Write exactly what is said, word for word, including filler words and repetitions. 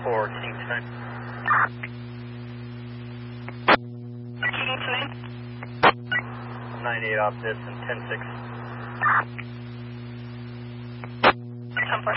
for King tonight. King tonight. nine eight off this and ten six. ten four.